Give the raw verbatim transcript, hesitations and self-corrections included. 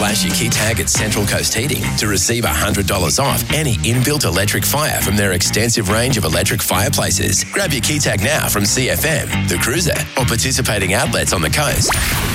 flash your key tag at Central Coast Heating to receive one hundred dollars off any inbuilt electric fire from their extensive range of electric fireplaces. Grab your key tag now from C F M, The Cruiser, or participating outlets on the coast.